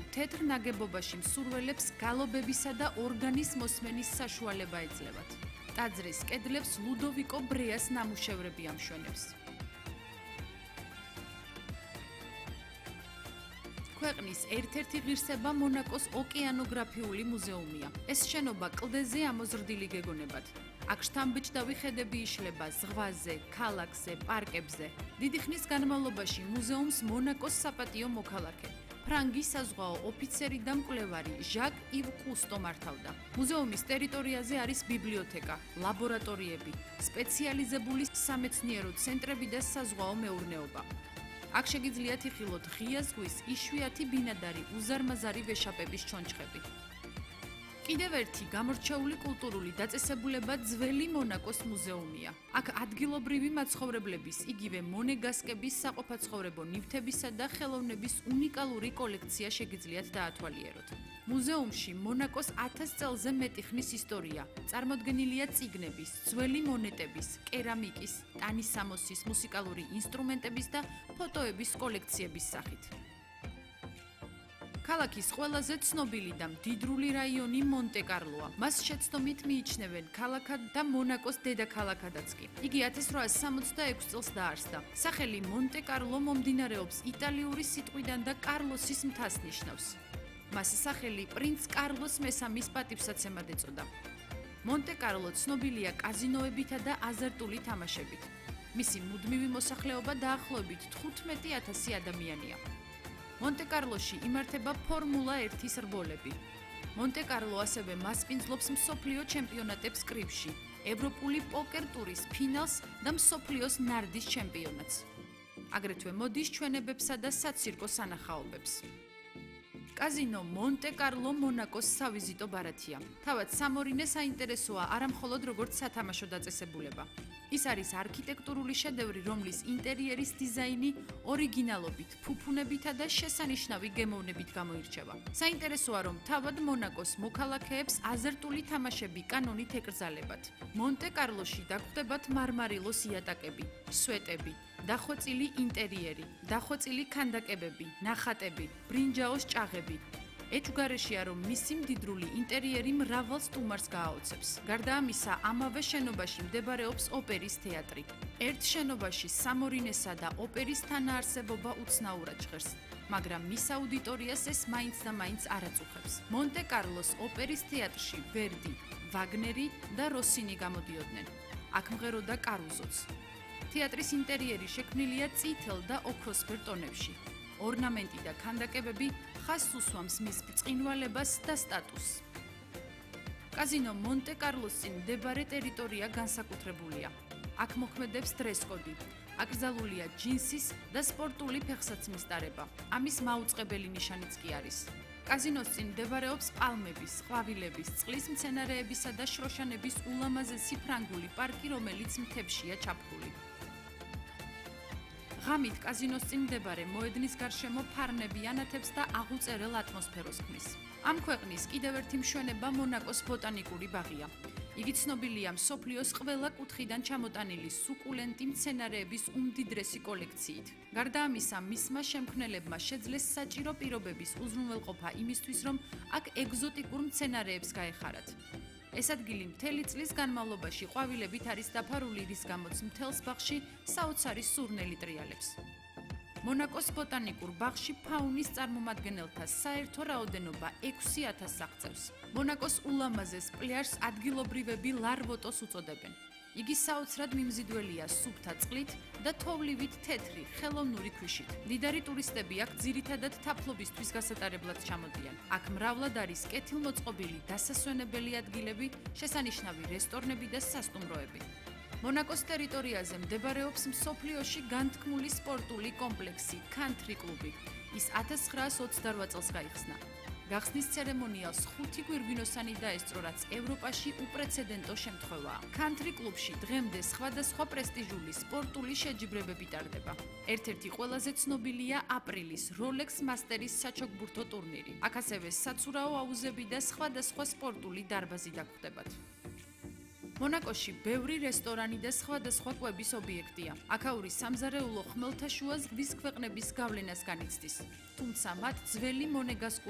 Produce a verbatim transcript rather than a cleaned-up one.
თეთრ ნაგებობაში მსურველებს გალობებისა და ორგანის მოსმენის საშუალება ეძლევათ. ტაძრის კედლებს ლუდოვიკო ბრეას ნამუშევრები ამშვენებს. ქვეყნის ერთ-ერთი ღირსება მონაკოს ოკეანოგრაფიული მუზეუმია. ეს შენობა კლდეზე ამოზრდილი გეგონებათ. აქ შთამბეჭდავი ხედები იშლება ზღვაზე, ქალაქზე, პარკებზე. დიდი ხნის განმავლობაში მუზეუმს მონაკოს საპატიო მოქალაქე, ფრანგი საზღვაო ოფიცერი და მკვლევარი ჟაკ ივ კუსტო მართავდა. მუზეუმის ტერიტორიაზე არის ბიბლიოთეკა, ლაბორატორიები, სპეციალიზებული სამეცნიერო ცენტრები და საზღვაო მეურნეობა. აქ შეგიძლიათ იხილოთ ღია ზღვის იშვიათი ბინადარი უზარმაზარი ვეშაპების ჩონჩხები. კიდევ ერთი გამორჩეული კულტურული დაწესებულება ძველი მონაკოს მუზეუმია. აქ ადგილობრივი მაცხოვრებლების, იგივე მონეგასკების საყოფაცხოვრებო ნივთებისა და ხელოვნების უნიკალური კოლექცია შეგიძლიათ დაათვალიეროთ. მუზეუმში მონაკოს ათას წელზე მეტი ხნის ისტორია წარმოდგენილია წიგნების, ძველი მონეტების, კერამიკის, ტანისამოსის, მუსიკალური ინსტრუმენტების და ფოტოების კოლექციების სახით. ქალაქის ყველაზე ცნობილი და მდიდრული რაიონი მონტე-კარლოა. მას შეცდომით მიიჩნევენ ქალაქად და მონაკოს დედაქალაქადაც კი. იგი ათას რვაას სამოცდაექვსი წელს დაარსდა. სახელი მონტე-კარლო მომდინარეობს იტალიური სიტყვიდან და კარლოსის მთას ნიშნავს. მას სახელი პრინც კარლოს მესამის პატივსაცემად ეწოდა. მონტე-კარლო ცნობილია კაზინოებითა და აზარტული თამაშებით. მისი მუდმივი მოსახლეობა დაახლოებით თხუთმეტი ათასი ადამიანია. მონტე-კარლოში იმართება ფორმულა ერთის რბოლები. მონტე-კარლო ასევე მასპინძლობს მსოფლიო ჩემპიონატებს კრივში, ევროპული პოკერ ტურის ფინალს და მსოფლიოს ნარდის ჩემპიონატს. აგრეთვე მოდის ჩვენებებსა და საცირკო სანახაობებს. კაზინო მონტე-კარლო მონაკოს სავიზიტო ბარათია. თავად სამორინე საინტერესოა არა მხოლოდ როგორც სათამაშო დაწესებულება. ის არის არქიტექტურული შედევრი, რომლის ინტერიერის დიზაინი ორიგინალობით, ფუფუნებითა და შესანიშნავი გემოვნებით გამოირჩევა. საინტერესოა, რომ თავად მონაკოს მოქალაქეებს აზარტული თამაშები კანონით ეკრძალებათ. მონტე-კარლოში დაგვხვდებათ მარმარილოს იატაკები, სვეტები, დახვეწილი ინტერიერი, დახვეწილი ქანდაკებები, ნახატები, ბრინჯაოს ჭაღები. ეჭვგარეშეა, რომ მისი მდიდრული ინტერიერი მრავალ სტუმარს გააოცებს. გარდა ამისა, ამავე შენობაში მდებარეობს ოპერის თეატრი. ერთ შენობაში სამორინესა და ოპერის თანაარსებობა უცნაურად ჟღერს, მაგრამ მის აუდიტორიას ეს მაინც და მაინც არ აწუხებს. მონტე-კარლოს ოპერის თეატრში ვერდი, ვაგნერი და როსინი გამოდიოდნენ. აქ მღეროდა კარუზოც. თეატრის ინტერიერი შექმნილია წითელ და ოქროსფერ ტონებში. ორნამენტი და ქანდაკებები ხაზს უსვამს მის ბრწყინვალებას და სტატუსს. კაზინო მონტე-კარლოს წინ მდებარე ტერიტორია განსაკუთრებულია. აქ მოქმედებს დრეს-კოდი. აკრძალულია ჯინსის და სპორტული ფეხსაცმლის ტარება. ამის მაუწყებელი ნიშანიც კი არის. კაზინოს წინ მდებარეობს პალმების, ყვავილების, წყლის მცენარეებისა და შროშანების ულამაზესი ფრანგული პარკი, რომელიც მთებშია ჩაფლული. ღამით კაზინოს წინ მდებარე მოედნის გარშემო ფარნები ანათებს და აღუწერელ ატმოსფეროს ქმნის. ამ ქვეყნის კიდევ ერთი მშვენება მონაკოს ბოტანიკური ბაღია. იგი ცნობილია მსოფლიოს ყველა კუთხიდან ჩამოტანილი სუკულენტი მცენარეების უმდიდრესი კოლექციით. გარდა ამისა, მისმა შემქმნელებმა შეძლეს საჭირო პირობების უზრუნველყოფა იმისთვის, რომ აქ ეგზოტიკურ მცენარეებს გაეხარათ. ეს ადგილი მთელი წლის განმავლობაში ყვავილებით არის დაფარული, რის გამოც მთელს ბაღში საოცარი სურნელი ტრიალებს. მონაკოს ბოტანიკურ ბაღში ფაუნის წარმომადგენელთა საერთო რაოდენობა ექვსი ათასს აღწევს. მონაკოს ულამაზეს პლაჟს ადგილობრივები ლარვოტოს უწოდებენ. იგი საოცრად მიმზიდველია სუფთა წყლით და თოვლივით თეთრი, ხელოვნური ქვიშით. მდიდარი ტურისტები აქ ძირითადად თაფლობისთვის გასატარებლად ჩამოდიან. აქ მრავლად არის კეთილმოწყობილი დასასვენებელი ადგილები, შესანიშნავი რესტორნები და სასტუმროები. მონაკოს ტერიტორიაზე მდებარეობს მსოფლიოში განთქმული სპორტული კომპლექსი კანტრი კლუბი. ის ათას ცხრაას ოცდარვა წელს გაიხსნა. გახსნის ცერემონიალს ხუთი გვირგვინოსანი დაესწრო, რაც ევროპაში უპრეცედენტო შემთხვევაა. კანტრი კლუბში დღემდე სხვადასხვა პრესტიჟული სპორტული შეჯიბრებები ტარდება. ერთ-ერთი ყველაზე ცნობილია აპრილის როლექს მასტერის საჩოგბურთო ტურნირი. აქ ასევე საცურაო აუზები და სხვადასხვა სპორტული დარბაზი დაგვხვდებათ. მონაკოში ბევრი რესტორანი და სხვადასხვა კვების ობიექტია. აქაური სამზარეულო ხმელთაშუა ზღვის ქვეყნების გავლენას განიცდის. თუმცა მათ ძველი მონეგასკური